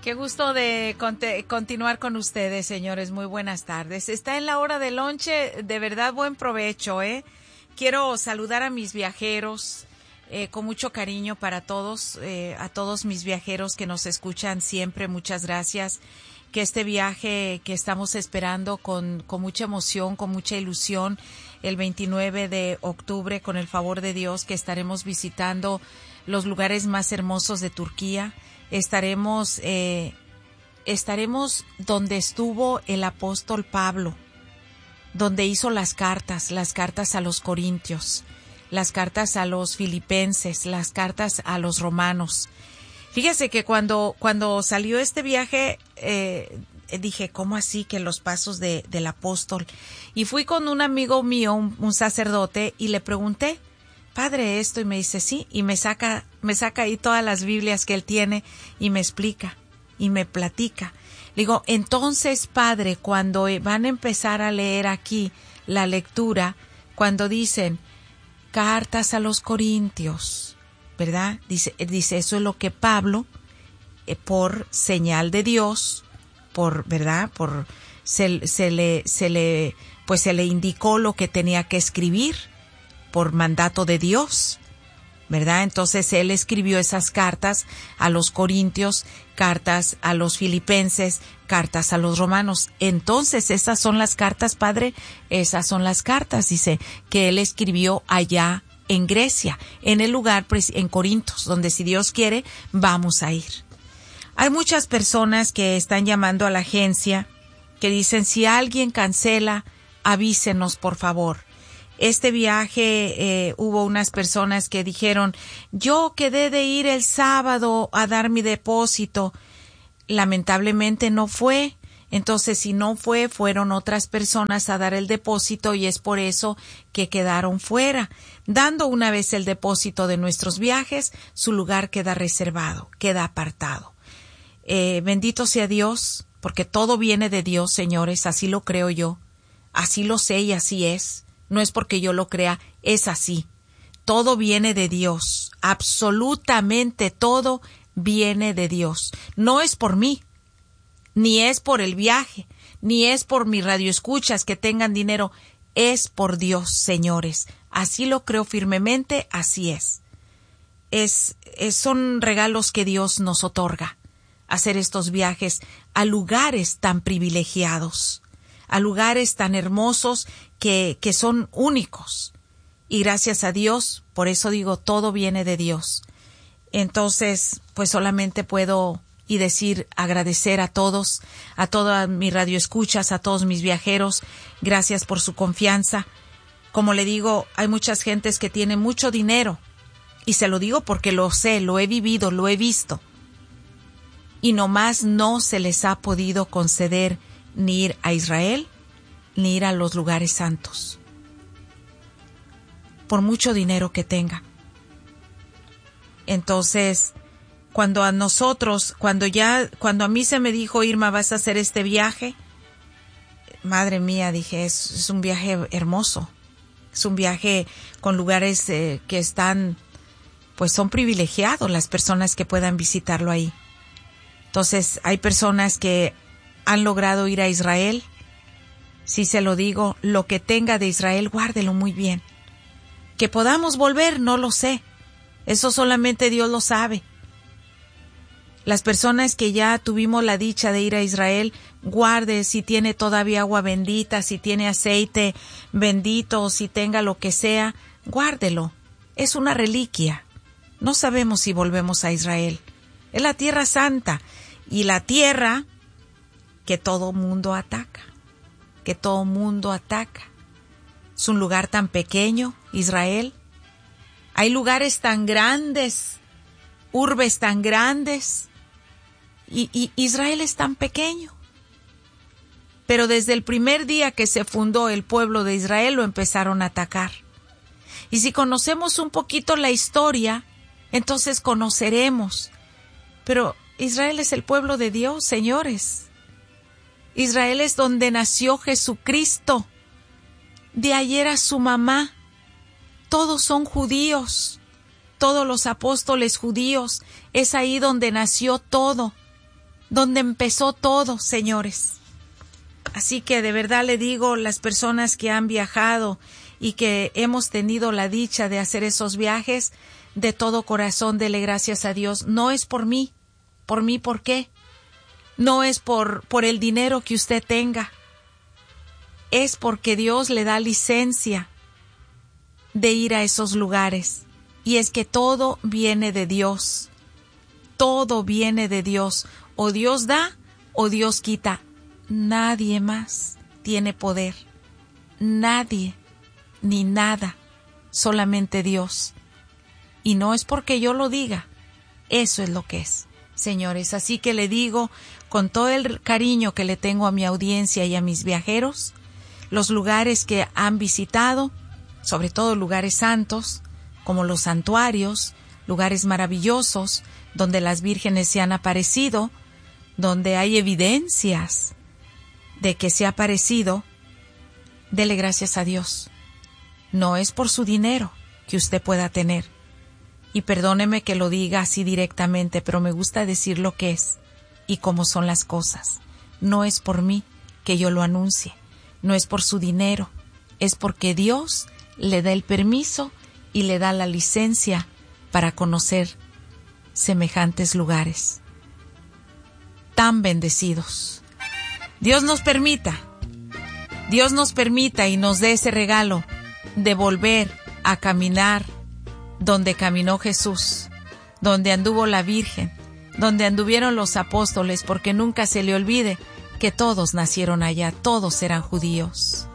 Qué gusto de continuar con ustedes, señores. Muy buenas tardes. Está en la hora del lonche. De verdad, buen provecho, ¿eh? Quiero saludar a mis viajeros con mucho cariño para todos, a todos mis viajeros que nos escuchan siempre. Muchas gracias. Que este viaje que estamos esperando con mucha emoción, con mucha ilusión, el 29 de octubre, con el favor de Dios, que estaremos visitando los lugares más hermosos de Turquía. Estaremos donde estuvo el apóstol Pablo, donde hizo las cartas a los Corintios, las cartas a los Filipenses, las cartas a los Romanos. Fíjese que cuando salió este viaje, dije, ¿cómo así que los pasos del apóstol? Y fui con un amigo mío, un sacerdote, y le pregunté, padre, esto, y me dice, sí, y me saca ahí todas las Biblias que él tiene, y me explica, y me platica. Le digo, entonces, padre, cuando van a empezar a leer aquí la lectura, cuando dicen, cartas a los Corintios, ¿verdad? Dice, eso es lo que Pablo, por señal de Dios, ¿verdad? Se le indicó lo que tenía que escribir, por mandato de Dios, ¿verdad? Entonces él escribió esas cartas a los Corintios, cartas a los Filipenses, cartas a los Romanos. Entonces esas son las cartas, padre, esas son las cartas, dice, que él escribió allá en Grecia, en el lugar, en Corintios, donde si Dios quiere, vamos a ir. Hay muchas personas que están llamando a la agencia, que dicen, si alguien cancela, avísenos, por favor. Este viaje, hubo unas personas que dijeron, yo quedé de ir el sábado a dar mi depósito. Lamentablemente no fue. Entonces, si no fue, fueron otras personas a dar el depósito y es por eso que quedaron fuera. Dando una vez el depósito de nuestros viajes, su lugar queda reservado, queda apartado. Bendito sea Dios, porque todo viene de Dios, señores, así lo creo yo. Así lo sé y así es. No es porque yo lo crea, es así. Todo viene de Dios. Absolutamente todo viene de Dios. No es por mí, ni es por el viaje, ni es por mis radioescuchas que tengan dinero. Es por Dios, señores. Así lo creo firmemente, así es. Son regalos que Dios nos otorga. Hacer estos viajes a lugares tan privilegiados, a lugares tan hermosos que son únicos. Y gracias a Dios, por eso digo, todo viene de Dios. Entonces, pues solamente puedo agradecer a todos, a todas mis radioescuchas, a todos mis viajeros. Gracias por su confianza. Como le digo, hay muchas gentes que tienen mucho dinero. Y se lo digo porque lo sé, lo he vivido, lo he visto. Y nomás no se les ha podido conceder ni ir a Israel, ni ir a los lugares santos, por mucho dinero que tenga. Entonces, cuando a mí se me dijo, Irma, vas a hacer este viaje, madre mía, dije, es un viaje hermoso, es un viaje con lugares que están, pues son privilegiados las personas que puedan visitarlo ahí. Entonces, hay personas que han logrado ir a Israel. Sí se lo digo, lo que tenga de Israel, guárdelo muy bien. Que podamos volver, no lo sé. Eso solamente Dios lo sabe. Las personas que ya tuvimos la dicha de ir a Israel, guarde si tiene todavía agua bendita, si tiene aceite bendito, si tenga lo que sea, guárdelo. Es una reliquia. No sabemos si volvemos a Israel. Es la tierra santa y la tierra que todo mundo ataca. Que todo mundo ataca. Es un lugar tan pequeño, Israel. Hay lugares tan grandes, urbes tan grandes, y Israel es tan pequeño. Pero desde el primer día que se fundó el pueblo de Israel lo empezaron a atacar. Y si conocemos un poquito la historia, entonces conoceremos. Pero Israel es el pueblo de Dios, señores. Israel es donde nació Jesucristo. De ahí era su mamá. Todos son judíos. Todos los apóstoles judíos. Es ahí donde nació todo. donde empezó todo, señores. Así que de verdad le digo, las personas que han viajado y que hemos tenido la dicha de hacer esos viajes, de todo corazón dele gracias a Dios. No es por mí. ¿Por mí por qué? No es por el dinero que usted tenga. Es porque Dios le da licencia de ir a esos lugares. Y es que todo viene de Dios. Todo viene de Dios. O Dios da o Dios quita. Nadie más tiene poder. Nadie, ni nada. Solamente Dios. Y no es porque yo lo diga. Eso es lo que es, señores. Así que le digo, con todo el cariño que le tengo a mi audiencia y a mis viajeros, los lugares que han visitado, sobre todo lugares santos, como los santuarios, lugares maravillosos, donde las vírgenes se han aparecido, donde hay evidencias de que se ha aparecido, dele gracias a Dios. No es por su dinero que usted pueda tener. Y perdóneme que lo diga así directamente, pero me gusta decir lo que es y cómo son las cosas. No es por mí que yo lo anuncie, no es por su dinero, es porque Dios le da el permiso y le da la licencia para conocer semejantes lugares tan bendecidos. Dios nos permita y nos dé ese regalo de volver a caminar donde caminó Jesús, donde anduvo la Virgen, donde anduvieron los apóstoles, porque nunca se le olvide que todos nacieron allá, todos eran judíos.